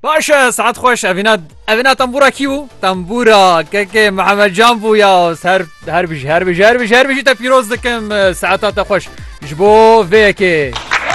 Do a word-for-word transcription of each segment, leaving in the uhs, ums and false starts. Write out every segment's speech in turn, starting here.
باشه ساعت خوش اوینا اوینا تنبورا کیو تنبورا که محمد جان بو یا هر هر بیش هر بیش هر بیش هر بیش تا پیروز دکم ساعتات خوش جبو ویکی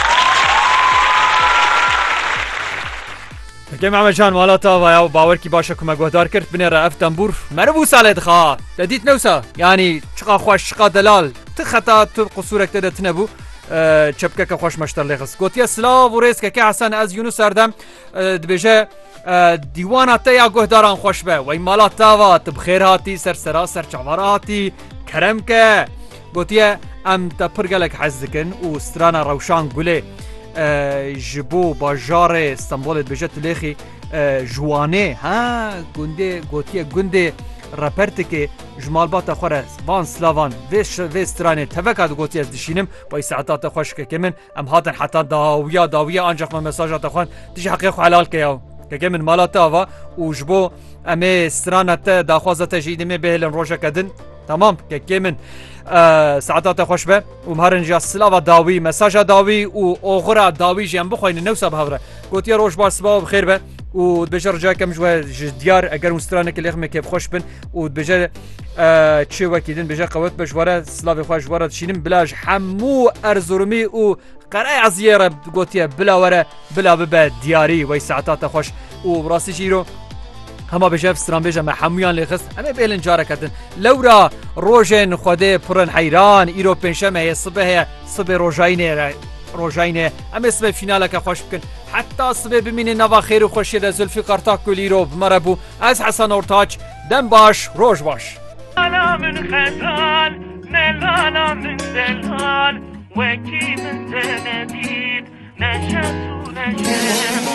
که محمد جان مالاتا و یا باور کی باشه کمک گهدار کرد بنی را اف تنبور مربو سالت خا دید نوسا یعنی چقا خوش چقا دلال تخطا تو قصورك تدا تنبو چپکه خوش مشتر لغس گوتیا سلاو و ریس که حسن از یونس اردم دبیجه دیوانا تیا گهداران خوش به وی مالا تاوا تبخیر هاتی سر سرا سر چوارا هاتی کرم که گوتیا ام تا پرگلک حز دکن و سترانا روشان گله جبو باجار استانبول دبیجه تلیخی جوانه ها گنده گوتیا گنده رپرت که جمال باتا خوره وان سلاوان ویش ویسترانه توکات گوتی از دشینم با ساعتات خوش که من ام هاتن حتی داویا داویا آنجا من مساجات خوان دیش حقیق حلال که یاو که من مالات آوا و جبو امی استرانت داخوازت جیدمی بهلن روشا کدن تمام که من ساعتات خوش به و مهرنجا سلاوا داوی مساجا داوی و اوغرا داوی جیم بخوین نوسا بهوره گوتی روش باش سبا بخیر به و بجر جا کم جوا دیار اگر مسترانه که لیخمه که خوش بن و بجر چه وکیدن بجر قوت بجواره سلاوی خوش واره شینم بلاش همو ارزورمی و قرای عزیره گوتیه بلا وره بلا ببه دیاری و ساعتات خوش و براستی جیرو هما بجاف ستران بيجا ما حميان لخص اما بيلن جاركتن لورا روجن خده پرن حيران ايرو پنشمه هي صبح صبح روجاينه روجاينه اما اسم فينالك خوش بكن حتى صبح بمين نوا خير وخوشي زلفي قرطاك كليرو بمربو از حسن اورتاج دم باش روج باش انا من خزان نلانا من دلان وكي من تنديد نشات ونشات